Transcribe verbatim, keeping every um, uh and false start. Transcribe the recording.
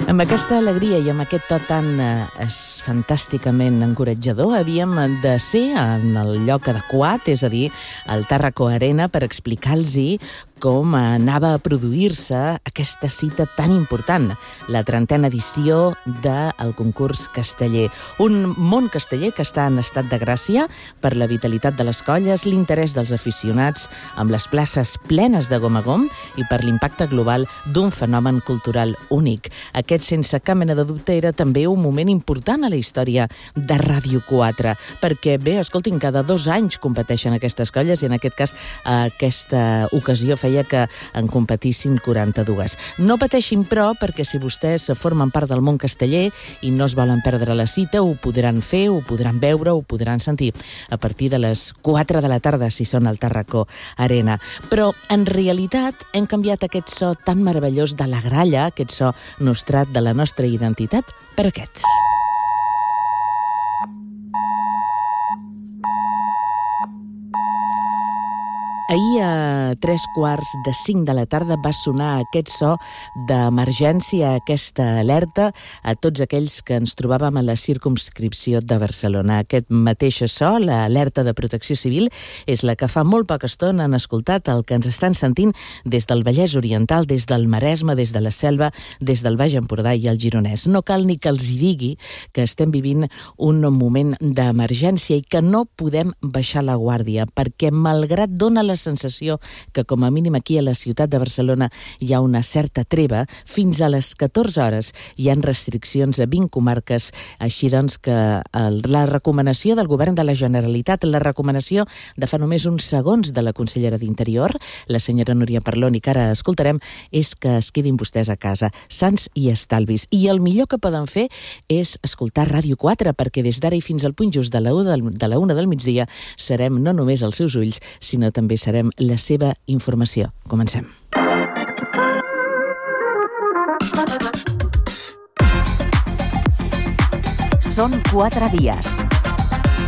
Amb aquesta alegria i amb aquest to tan eh, fantàsticament encoratjador havíem de ser en el lloc adequat, és a dir, al Tàrraco Arena, per explicar-los com anava a produir-se aquesta cita tan important, la trentena edició del concurs casteller. Un món casteller que està en estat de gràcia per la vitalitat de les colles, l'interès dels aficionats amb les places plenes de gom a gom i per l'impacte global d'un fenomen cultural únic. Aquest, sense cap mena de dubte, era també un moment important a la història de Ràdio quatre, perquè, bé, escoltin, cada dos anys competeixen aquestes colles i en aquest cas aquesta ocasió feia que en competissin quaranta-dues. No pateixin, però, perquè si vostès formen part del món casteller i no es volen perdre la cita, ho podran fer, ho podran veure, ho podran sentir a partir de les quatre de la tarda, si són al Tàrraco Arena. Però, en realitat, hem canviat aquest so tan meravellós de la gralla, aquest so nostrat de la nostra identitat, per aquests. Ahir a tres quarts de cinc de la tarda va sonar aquest so d'emergència, aquesta alerta a tots aquells que ens trobàvem a la circumscripció de Barcelona. Aquest mateix so, l'alerta de protecció civil, és la que fa molt poca estona han escoltat el que ens estan sentint des del Vallès Oriental, des del Maresme, des de la Selva, des del Baix Empordà i el Gironès. No cal ni que els hi digui que estem vivint un moment d'emergència i que no podem baixar la guàrdia, perquè malgrat dona la sensació que com a mínim aquí a la ciutat de Barcelona hi ha una certa treva, fins a les catorze hores hi ha restriccions a vint comarques, així doncs que el, la recomanació del govern de la Generalitat, la recomanació de fa només uns segons de la consellera d'Interior, la senyora Núria Parlon, i que ara escoltarem, és que es quedin vostès a casa, sans i estalvis. I el millor que poden fer és escoltar Ràdio quatre, perquè des d'ara i fins al punt just de la una del, de la una del migdia serem no només els seus ulls, sinó també serem la seva informació. Comencem. Són quatre dies.